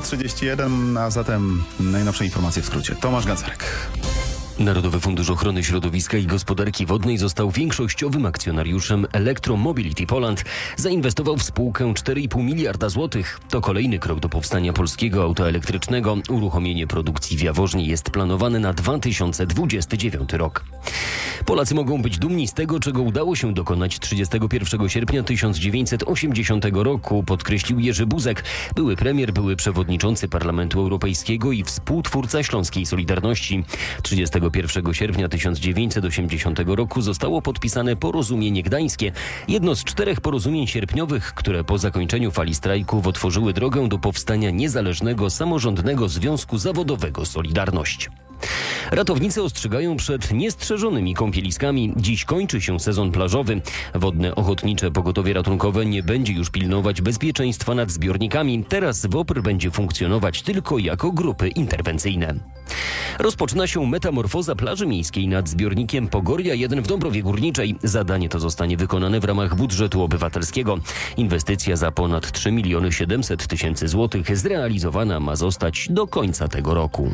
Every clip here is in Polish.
7:31, a zatem najnowsze informacje w skrócie. Tomasz Gacarek. Narodowy Fundusz Ochrony Środowiska i Gospodarki Wodnej został większościowym akcjonariuszem Electromobility Poland. Zainwestował w spółkę 4,5 miliarda złotych. To kolejny krok do powstania polskiego auta elektrycznego. Uruchomienie produkcji w Jaworznie jest planowane na 2029 rok. Polacy mogą być dumni z tego, czego udało się dokonać 31 sierpnia 1980 roku, podkreślił Jerzy Buzek, były premier, były przewodniczący Parlamentu Europejskiego i współtwórca Śląskiej Solidarności. 31 sierpnia 1980 roku zostało podpisane Porozumienie Gdańskie, jedno z 4 porozumień sierpniowych, które po zakończeniu fali strajków otworzyły drogę do powstania niezależnego, samorządnego związku zawodowego Solidarność. Ratownicy ostrzegają przed niestrzeżonymi kąpieliskami. Dziś kończy się sezon plażowy. Wodne Ochotnicze Pogotowie Ratunkowe nie będzie już pilnować bezpieczeństwa nad zbiornikami. Teraz WOPR będzie funkcjonować tylko jako grupy interwencyjne. Rozpoczyna się metamorfoza plaży miejskiej nad zbiornikiem Pogoria 1 w Dąbrowie Górniczej. Zadanie to zostanie wykonane w ramach budżetu obywatelskiego. Inwestycja za ponad 3 700 000 złotych zrealizowana ma zostać do końca tego roku.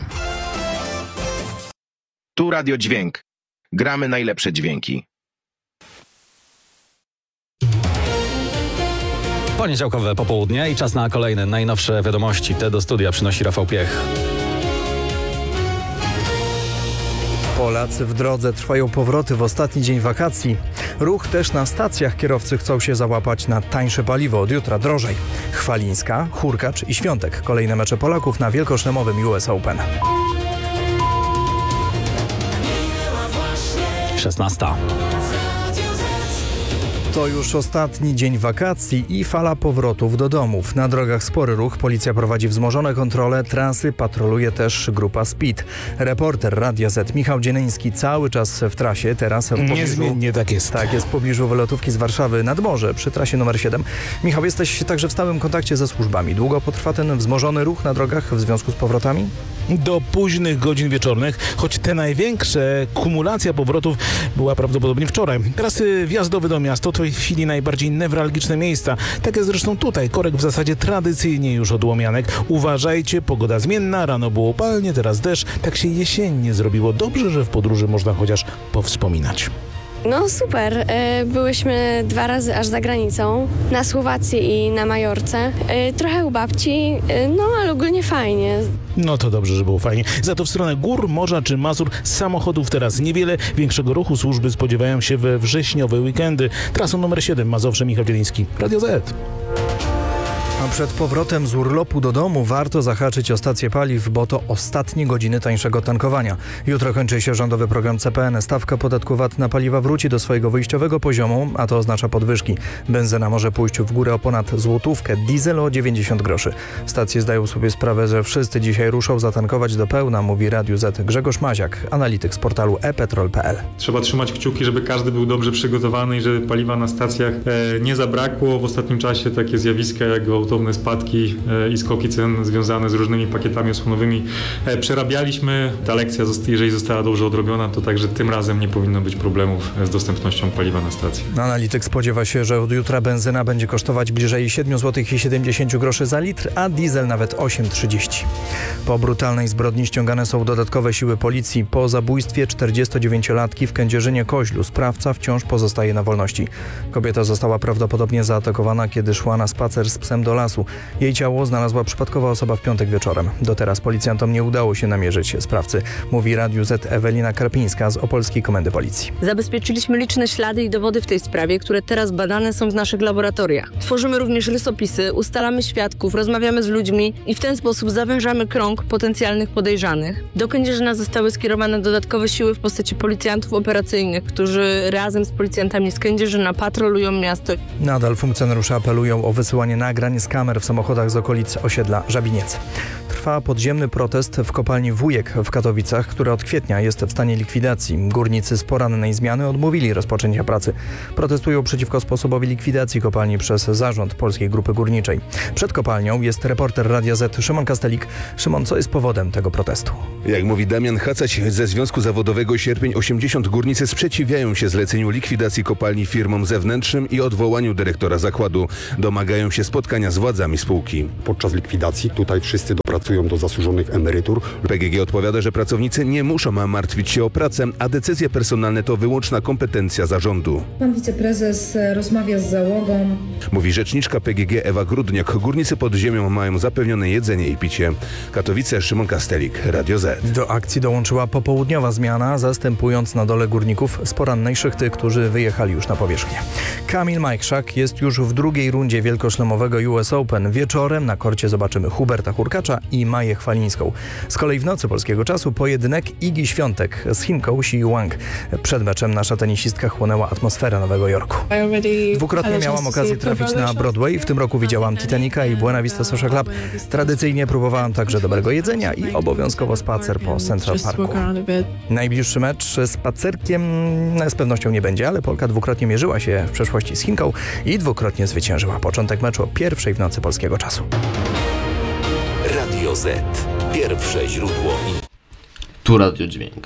Tu Radio Dźwięk. Gramy najlepsze dźwięki. Poniedziałkowe popołudnie i czas na kolejne najnowsze wiadomości. Te do studia przynosi Rafał Piech. Polacy w drodze, trwają powroty w ostatni dzień wakacji. Ruch też na stacjach, kierowcy chcą się załapać na tańsze paliwo, od jutra drożej. Chwalińska, Hurkacz i Świątek. Kolejne mecze Polaków na wielkoszlemowym US Open. 16. To już ostatni dzień wakacji i fala powrotów do domów. Na drogach spory ruch, policja prowadzi wzmożone kontrole, trasy patroluje też grupa SPID. Reporter Radia Z Michał Dzienyński cały czas w trasie, teraz w pobliżu... Niezmiennie tak jest. Tak, jest w pobliżu wylotówki z Warszawy nad morze przy trasie numer 7. Michał, jesteś także w stałym kontakcie ze służbami. Długo potrwa ten wzmożony ruch na drogach w związku z powrotami? Do późnych godzin wieczornych, choć te największe kumulacja powrotów była prawdopodobnie wczoraj. Trasy wjazdowe do miasta to w tej chwili najbardziej newralgiczne miejsca. Tak jest zresztą tutaj. Korek w zasadzie tradycyjnie już odłomianek. Uważajcie, pogoda zmienna, rano było upalnie, teraz deszcz. Tak się jesiennie zrobiło. Dobrze, że w podróży można chociaż powspominać. No super, byłyśmy 2 razy aż za granicą, na Słowacji i na Majorce. Trochę u babci, no ale ogólnie fajnie. No to dobrze, że było fajnie. Za to w stronę gór, morza czy Mazur samochodów teraz niewiele. Większego ruchu służby spodziewają się we wrześniowe weekendy. Trasą numer 7, Mazowsze, Michał Dziedziński, Radio Z. A przed powrotem z urlopu do domu warto zahaczyć o stację paliw, bo to ostatnie godziny tańszego tankowania. Jutro kończy się rządowy program CPN. Stawka podatku VAT na paliwa wróci do swojego wyjściowego poziomu, a to oznacza podwyżki. Benzyna może pójść w górę o ponad złotówkę, diesel o 90 groszy. Stacje zdają sobie sprawę, że wszyscy dzisiaj ruszą zatankować do pełna, mówi Radiu Z Grzegorz Maziak, analityk z portalu ePetrol.pl. Trzeba trzymać kciuki, żeby każdy był dobrze przygotowany i żeby paliwa na stacjach nie zabrakło. W ostatnim czasie takie zjawiska jak gwałtowne spadki i skoki cen związane z różnymi pakietami osłonowymi przerabialiśmy. Ta lekcja, jeżeli została dobrze odrobiona, to także tym razem nie powinno być problemów z dostępnością paliwa na stacji. Analityk spodziewa się, że od jutra benzyna będzie kosztować bliżej 7,70 zł za litr, a diesel nawet 8,30. Po brutalnej zbrodni ściągane są dodatkowe siły policji. Po zabójstwie 49-latki w Kędzierzynie-Koźlu sprawca wciąż pozostaje na wolności. Kobieta została prawdopodobnie zaatakowana, kiedy szła na spacer z psem do lasu. Jej ciało znalazła przypadkowa osoba w piątek wieczorem. Do teraz policjantom nie udało się namierzyć sprawcy, mówi Radiu Z Ewelina Karpińska z Opolskiej Komendy Policji. Zabezpieczyliśmy liczne ślady i dowody w tej sprawie, które teraz badane są w naszych laboratoriach. Tworzymy również rysopisy, ustalamy świadków, rozmawiamy z ludźmi i w ten sposób zawężamy krąg potencjalnych podejrzanych. Do Kędzierzyna zostały skierowane dodatkowe siły w postaci policjantów operacyjnych, którzy razem z policjantami z Kędzierzyna patrolują miasto. Nadal funkcjonariusze apelują o wysyłanie nagrań z kamer w samochodach z okolic osiedla Żabiniec. Trwa podziemny protest w kopalni Wujek w Katowicach, która od kwietnia jest w stanie likwidacji. Górnicy z porannej zmiany odmówili rozpoczęcia pracy. Protestują przeciwko sposobowi likwidacji kopalni przez zarząd Polskiej Grupy Górniczej. Przed kopalnią jest reporter Radia Z Szymon Kastelik. Szymon, co jest powodem tego protestu? Jak mówi Damian Hacać ze Związku Zawodowego Sierpień 80, górnicy sprzeciwiają się zleceniu likwidacji kopalni firmom zewnętrznym i odwołaniu dyrektora zakładu. Domagają się spotkania z władzami spółki. Podczas likwidacji tutaj wszyscy dopracują do zasłużonych emerytur. PGG odpowiada, że pracownicy nie muszą martwić się o pracę, a decyzje personalne to wyłączna kompetencja zarządu. Pan wiceprezes rozmawia z załogą. Mówi rzeczniczka PGG Ewa Grudniak. Górnicy pod ziemią mają zapewnione jedzenie i picie. Katowice, Szymon Kastelik, Radio Z. Do akcji dołączyła popołudniowa zmiana, zastępując na dole górników z porannej szychty, którzy wyjechali już na powierzchnię. Kamil Majchrzak jest już w drugiej rundzie wielkoszlemowego US Open. Wieczorem na korcie zobaczymy Huberta Hurkacza i Maję Chwalińską. Z kolei w nocy polskiego czasu pojedynek Igi Świątek z Chinką Xi Wang. Przed meczem nasza tenisistka chłonęła atmosferę Nowego Jorku. Dwukrotnie miałam okazję trafić na Broadway. W tym roku widziałam Titanica i Buena Vista Social Club. Tradycyjnie próbowałam także dobrego jedzenia i obowiązkowo spacer po Central Parku. Najbliższy mecz spacerkiem z pewnością nie będzie, ale Polka dwukrotnie mierzyła się w przeszłości z Chinką i dwukrotnie zwyciężyła. Początek meczu o 1:00 w nocy polskiego czasu. Radio Z. Pierwsze źródło. Tu Radio Dźwięk.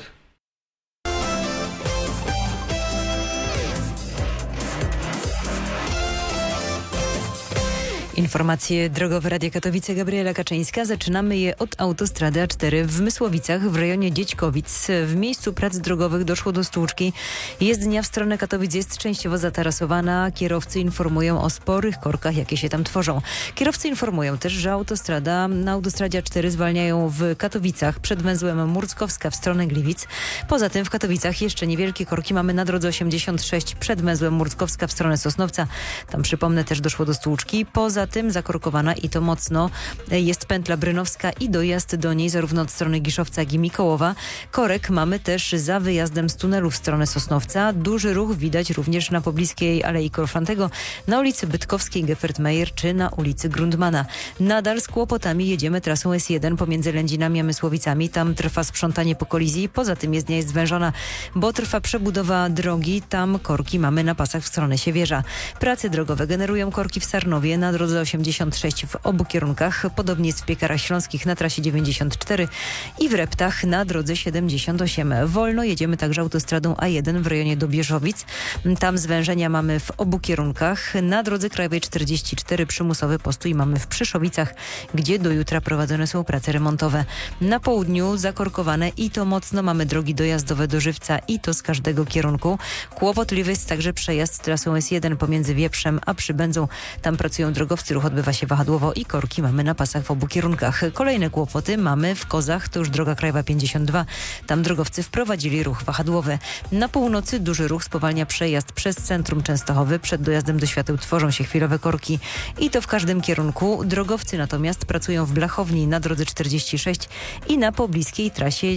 Informacje drogowe Radia Katowice, Gabriela Kaczyńska. Zaczynamy je od autostrady A4 w Mysłowicach w rejonie Dziećkowic. W miejscu prac drogowych doszło do stłuczki. Jezdnia w stronę Katowic jest częściowo zatarasowana. Kierowcy informują o sporych korkach, jakie się tam tworzą. Kierowcy informują też, że na autostradzie A4 zwalniają w Katowicach przed węzłem Murckowska w stronę Gliwic. Poza tym w Katowicach jeszcze niewielkie korki mamy na drodze 86 przed węzłem Murckowska w stronę Sosnowca. Tam, przypomnę, też doszło do stłuczki. Poza tym zakorkowana i to mocno jest pętla brynowska i dojazd do niej zarówno od strony Giszowca, jak i Mikołowa. Korek mamy też za wyjazdem z tunelu w stronę Sosnowca. Duży ruch widać również na pobliskiej Alei Korfantego, na ulicy Bytkowskiej, Gefert-Meyer czy na ulicy Grundmana. Nadal z kłopotami jedziemy trasą S1 pomiędzy Lędzinami a Mysłowicami. Tam trwa sprzątanie po kolizji. Poza tym jezdnia jest zwężona, bo trwa przebudowa drogi. Tam korki mamy na pasach w stronę Siewierza. Prace drogowe generują korki w Sarnowie na drodze 86 w obu kierunkach. Podobnie jest w Piekarach Śląskich na trasie 94 i w Reptach na drodze 78. Wolno jedziemy także autostradą A1 w rejonie Dobierzowic. Tam zwężenia mamy w obu kierunkach. Na drodze krajowej 44 przymusowy postój mamy w Przyszowicach, gdzie do jutra prowadzone są prace remontowe. Na południu zakorkowane i to mocno mamy drogi dojazdowe do Żywca i to z każdego kierunku. Kłopotliwy jest także przejazd trasą S1 pomiędzy Wieprzem a Przybędzą. Tam pracują drogowcy, ruch odbywa się wahadłowo i korki mamy na pasach w obu kierunkach. Kolejne kłopoty mamy w Kozach, to już droga krajowa 52. Tam drogowcy wprowadzili ruch wahadłowy. Na północy duży ruch spowalnia przejazd przez centrum Częstochowy. Przed dojazdem do świateł tworzą się chwilowe korki i to w każdym kierunku. Drogowcy natomiast pracują w Blachowni na drodze 46 i na pobliskiej trasie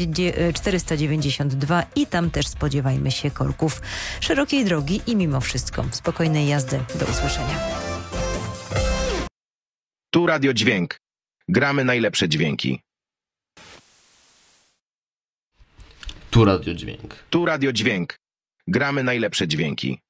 492 i tam też spodziewajmy się korków. Szerokiej drogi i mimo wszystko spokojnej jazdy. Do usłyszenia. Tu Radio Dźwięk. Gramy najlepsze dźwięki. Tu Radio Dźwięk. Tu Radio Dźwięk. Gramy najlepsze dźwięki.